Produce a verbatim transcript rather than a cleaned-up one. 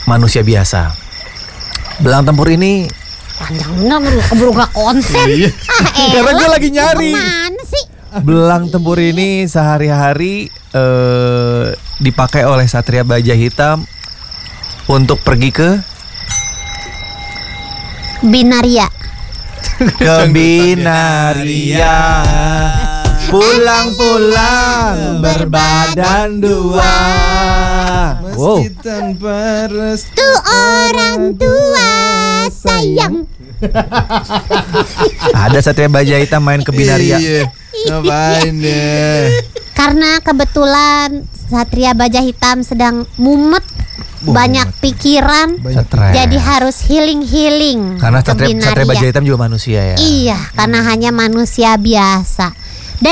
manusia biasa. Belang tempur ini panjang bener, keburu gak konsen. Ah, karena gue lagi nyari. Mana sih? Belang tempur ini sehari-hari eh, dipakai oleh Satria Baja Hitam untuk pergi ke Binaria. ke Binaria. Pulang-pulang berbadan dua. Wow. Meski tanpa restu Tuh orang tua sayang. Ada Satria Baja Hitam main ke Binaria. Iya. Ngapain deh? Karena kebetulan Satria Baja Hitam sedang mumet, banyak pikiran, Stres. jadi harus healing-healing. Karena ke Satria, Satria Binaria. Baja Hitam juga manusia ya. Iya, karena hanya manusia biasa.